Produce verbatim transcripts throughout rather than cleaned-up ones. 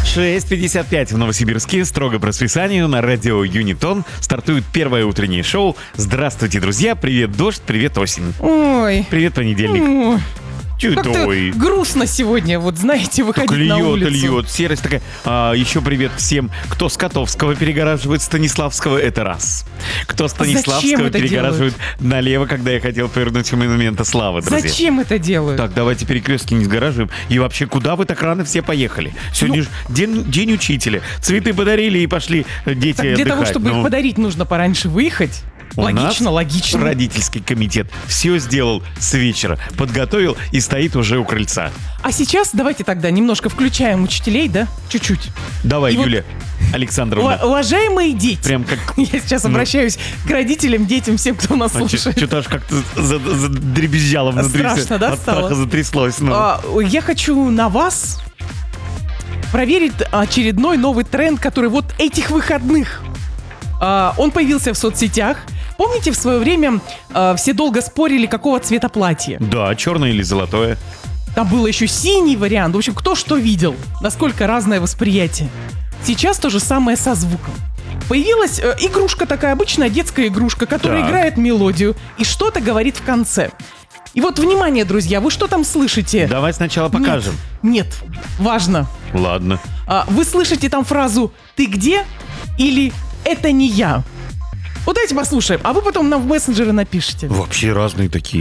шесть пятьдесят пять в Новосибирске, строго по расписанию, на радио Юнитон стартует первое утреннее шоу. Здравствуйте, друзья, привет, дождь, привет, осень. Ой. Привет, понедельник. Ой. Как-то грустно сегодня, вот знаете, выходить так льет, на улицу. льет, серость такая. А, еще привет всем, кто с Котовского перегораживает Станиславского, это раз. Кто Станиславского перегораживает делают? Налево, когда я хотел повернуть у монумента славы, друзья. Зачем это делают? Так, давайте перекрестки не сгораживаем. И вообще, куда вы так рано все поехали? Сегодня ну, же день, день учителя. Цветы подарили и пошли дети так, для отдыхать. того, чтобы ну... их подарить, нужно пораньше выехать. У логично, нас логично. Родительский комитет все сделал с вечера, подготовил и стоит уже у крыльца. А сейчас давайте тогда немножко включаем учителей, да? Чуть-чуть. Давай, и Юля вот, Александровна. Уважаемые дети. Прям как... Я сейчас ну, обращаюсь к родителям, детям, всем, кто нас а слушает. Что-то аж как-то задребезжало внутри. Страшно, да, от стало? страха затряслось. Ну. А, я хочу на вас проверить очередной новый тренд, который вот этих выходных. А, он появился в соцсетях. Помните, в свое время э, все долго спорили, какого цвета платье? Да, черное или золотое. Там был еще синий вариант. В общем, кто что видел. Насколько разное восприятие. Сейчас то же самое со звуком. Появилась э, игрушка такая, обычная детская игрушка, которая так. играет мелодию и что-то говорит в конце. И вот, внимание, друзья, вы что там слышите? Давай сначала покажем. Нет, нет, важно. Ладно. А, вы слышите там фразу «ты где?» или «это не я». Вот давайте послушаем, а вы потом нам в мессенджеры напишите. Вообще разные такие.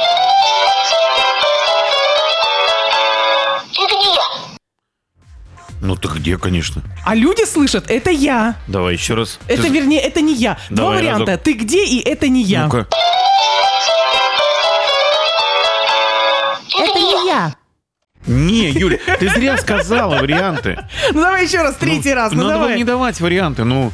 Это не я. Ну ты где, конечно. А люди слышат «это я». Давай еще раз. Это, ты... вернее, «это не я». Два Давай, варианта. разок. «Ты где» и «это не я». Ну-ка. Это не я. Не, Юля, ты зря сказала варианты. Ну давай еще раз, третий ну, раз, ну надо давай. Надо не давать варианты, ну.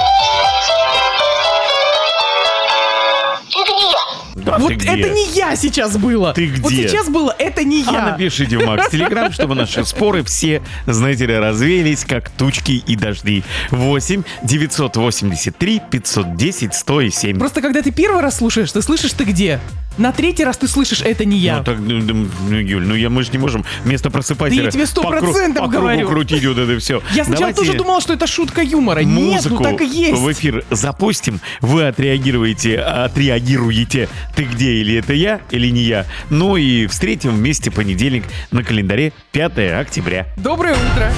Это не я. Да, вот это где? Не я сейчас было. Ты где? Вот сейчас было «это не я». А напишите в Макс Телеграм, чтобы наши споры все, знаете ли, развеялись, как тучки и дожди. восемь девятьсот восемьдесят три пятьсот десять сто семь. Просто когда ты первый раз слушаешь, ты слышишь «ты где?». На третий раз ты слышишь «это не я». Ну, так, ну, ну Юль, ну я, мы же не можем вместо просыпателя да я тебе сто процентов по, кру- говорю. по кругу крутить вот это все. Я сначала Давайте тоже думала, что это шутка юмора. музыку Нет, ну так и есть. в эфир запустим, вы отреагируете, отреагируете «ты где?» или «это я?» или «не я». Ну и встретим вместе понедельник на календаре пятое октября. Доброе утро.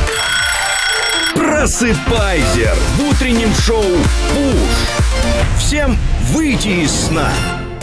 Просыпайся в утреннем шоу «Пуш». Всем выйти из сна.